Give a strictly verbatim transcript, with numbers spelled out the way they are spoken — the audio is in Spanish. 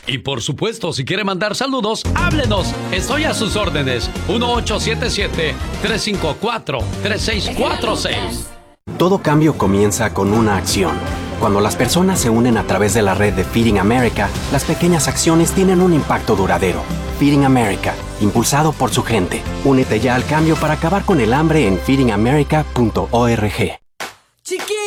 Y por supuesto, si quiere mandar saludos, háblenos. Estoy a sus órdenes. uno ocho siete siete, tres cinco cuatro, tres seis cuatro seis. Todo cambio comienza con una acción. Cuando las personas se unen a través de la red de Feeding America, las pequeñas acciones tienen un impacto duradero. Feeding America, impulsado por su gente. Únete ya al cambio para acabar con el hambre en feeding america punto org. Chiqui